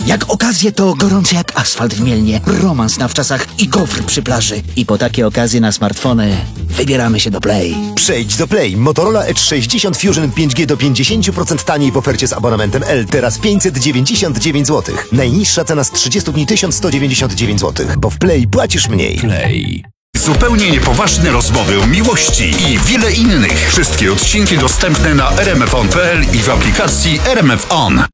Jak okazje to gorące jak asfalt w Mielnie, romans na wczasach i gofr przy plaży. I po takie okazje na smartfony wybieramy się do Play. Przejdź do Play. Motorola Edge 60 Fusion 5G do 50% taniej w ofercie z abonamentem L. Teraz 599 zł. Najniższa cena z 30 dni 1199 zł. Bo w Play płacisz mniej. Play. Zupełnie niepoważne rozmowy o miłości i wiele innych. Wszystkie odcinki dostępne na rmfon.pl i w aplikacji RMF On.